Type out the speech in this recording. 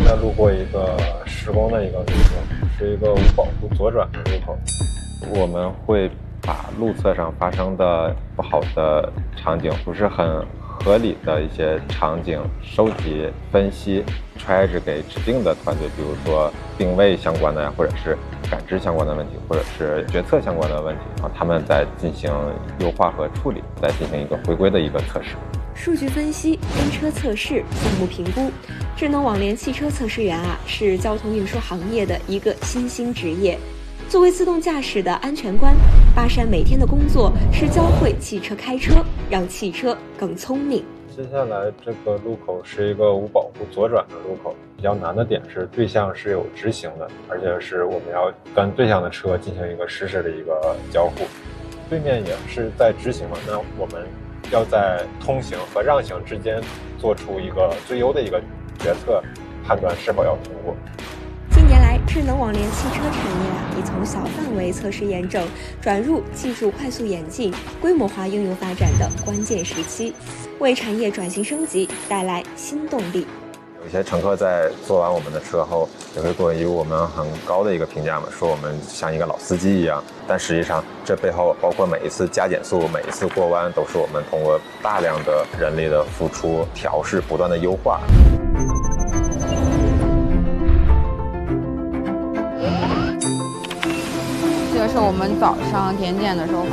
在路过一个施工的一个路口，是一个无保护左转的路口。我们会把路侧上发生的不好的场景，不是很合理的一些场景收集、分析，揣着给指定的团队，比如说定位相关的呀，或者是感知相关的问题，或者是决策相关的问题，然后他们再进行优化和处理，再进行一个回归的一个测试。 数据分析、跟车测试、项目评估，智能网联汽车测试员是交通运输行业的一个新兴职业。作为自动驾驶的安全官，巴山每天的工作是教会汽车开车，让汽车更聪明。 接下来这个路口是一个无保护左转的路口，比较难的点是对向是有直行的，而且是我们要跟对向的车进行一个实时的一个交互。对面也是在直行嘛，那我们要在通行和让行之间做出一个最优的一个决策，判断是否要通过。 近年来，智能网联汽车产业已从小范围测试验证转入技术快速演进、规模化应用发展的关键时期，为产业转型升级带来新动力。 有些乘客在坐完我们的车后，也会给予我们很高的一个评价嘛，说我们像一个老司机一样。但实际上，这背后包括每一次加减速、每一次过弯，都是我们通过大量的人力的付出、调试、不断的优化。 这个是我们早上点检的时候